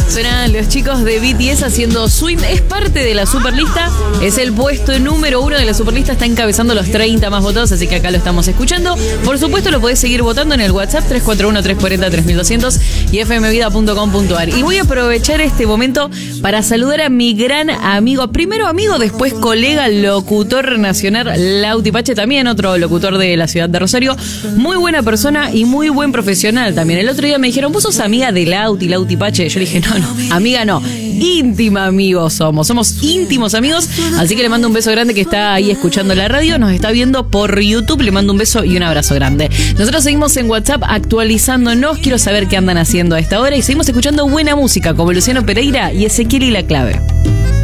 Suenan los chicos de BTS haciendo Swim. Es parte de la Superlista. Es el puesto número 1 de la Superlista. Está encabezando los 30 más votados, así que acá lo estamos escuchando. Por supuesto, lo podés seguir votando en el WhatsApp 341-340-3200 y fmvida.com.ar. Y voy a aprovechar este momento para saludar a mi gran amigo, primero amigo, después colega, locutor nacional, Lauti Pache, también otro locutor de la ciudad de Rosario. Muy buena persona y muy buen profesional también. El otro día me dijeron, ¿vos sos amiga de Lauti Pache? Yo le dije, no, amiga no, íntima amigos somos íntimos amigos, así que le mando un beso grande que está ahí escuchando la radio, nos está viendo por YouTube, le mando un beso y un abrazo grande. Nosotros seguimos en WhatsApp actualizándonos, quiero saber qué andan haciendo a esta hora y seguimos escuchando buena música como Luciano Pereira y Ezequiel y la Clave.